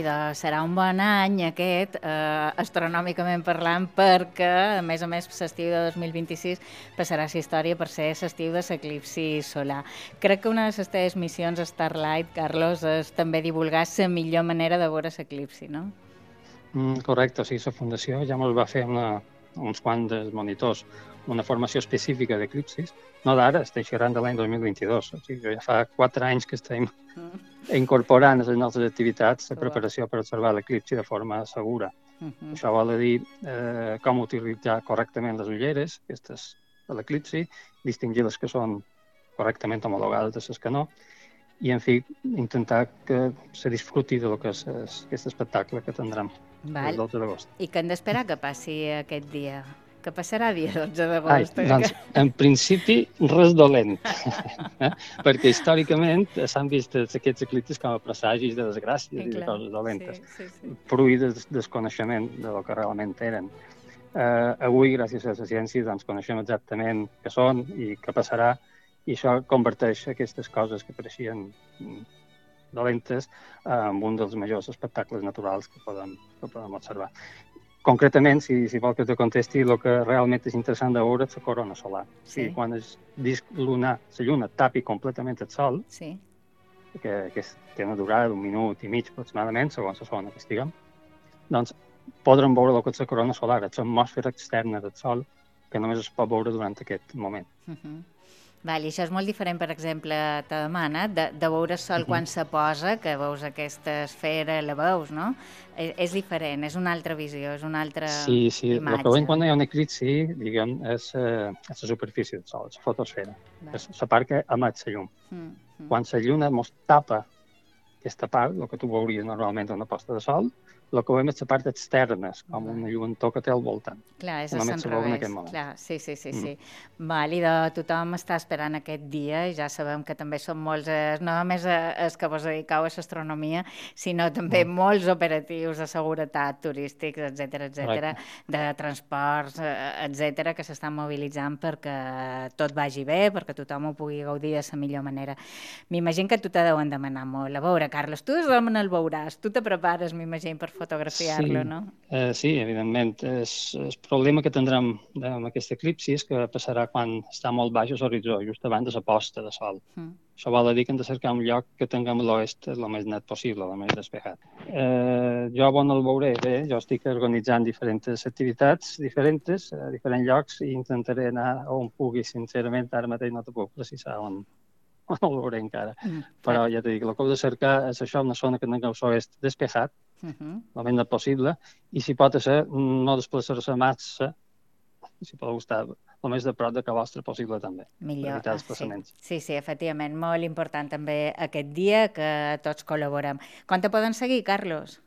i serà un bon any aquest, astronòmicament parlant, perquè, a més, l'estiu de 2026 passarà a la història per ser l'estiu de l'eclipsi solar. Crec que una de les teves missions a Starlight, Carlos, és també divulgar la millor manera de veure l'eclipsi, no? Correcte, o sigui, la Fundació ja ens va fer uns quants dels monitors una formació específica d'eclipsis, no d'ara, estic xerrant de l'any 2022, o sigui, ja fa 4 anys que estem incorporant a les nostres activitats la preparació per observar l'eclipsi de forma segura. Això vol dir com utilitzar correctament les ulleres, aquestes de l'eclipsi, distingir les que són correctament homologades de les que no, i, en fi, intentar que se disfruti de lo que és aquest espectacle que tindrem el 12 d'agost. I què hem d'esperar que passi aquest dia? Què passarà dia 12 d'agost? Doncs, en principi, res dolent, perquè històricament s'han vist aquests eclipsis com a presagis de desgràcies i de coses dolentes, fruit del desconeixement de lo que realment eren. Avui, gràcies a la ciència, doncs, coneixem exactament què són i què passarà, i això converteix aquestes coses que pareixien dolentes en un dels majors espectacles naturals que podem observar. Concretament, si vol que te contesti, el que realment és interessant de veure és la corona solar. Sí. Quan el disc lunar, la lluna, tapi completament el sol, que té una durada d'1 minut i mig aproximadament, segons la zona que estiguem, doncs podrem veure el que és la corona solar, l'atmosfera externa del sol, que només es pot veure durant aquest moment. Val, i això és molt diferent, per exemple, te demana, de veure el sol quan se posa, que veus aquesta esfera, la veus, no? És diferent, és una altra visió, és una altra imatge. Sí, el que veiem quan hi ha un eclipsi, diguem, és la superfície del sol, la fotosfera, és la part que emet la llum. Quan la lluna ens tapa aquesta part, el que tu veuries normalment en una posta de sol, el que veiem és la part externa, com una lluentor que té al voltant. Clar, és a l'enrevés. Clar, sí. Val, i tothom està esperant aquest dia, i ja sabem que també són molts, no només els que vos dediqueu a l'astronomia, sinó també molts operatius de seguretat turístics, etcètera, de transports, etcètera, que s'estan mobilitzant perquè tot vagi bé, perquè tothom ho pugui gaudir de la millor manera. M'imagino que tu te deuen demanar molt. A veure, Carlos, tu d'on el veuràs? Tu te prepares, m'imagino, per fotografiar-lo, no? Sí, evidentment. El problema que tindrem amb aquest eclipsi és que passarà quan està molt baix l'horitzó, just abans de la posta de sol. Això vol dir que hem de cercar un lloc que tinguem l'oest el més net possible, el més despejat. Jo on el veuré? Bé, jo estic organitzant diferents activitats diferents a diferents llocs i intentaré anar on pugui. Sincerament, ara mateix no te puc precisar on el veuré encara. Però ja t'he dit, el que heu de cercar és això, una zona que tingueu l'oest despejat, el més net possible, i si pot ser, no desplaçar-se massa, si podeu estar el més de prop de que vostre possible també, per evitar desplaçaments. Sí, efectivament, molt important també aquest dia que tots col·laborem. Com te poden seguir, Carlos?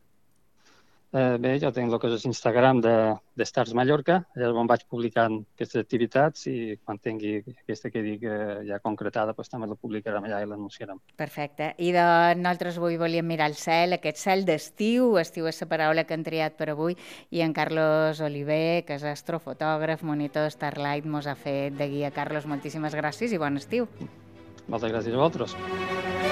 Bé, jo tinc el que és l'Instagram de Stars Mallorca, allà on vaig publicant aquestes activitats, i quan tingui aquesta que dic ja concretada, doncs també la publicarem allà i l'anunciarem. Perfecte. I nosaltres avui volíem mirar el cel, aquest cel d'estiu, estiu és la paraula que han triat per avui, i en Carlos Oliver, que és astrofotògraf, monitor Starlight, mos ha fet de guia. Carlos, moltíssimes gràcies i bon estiu. Moltes gràcies a vosaltres.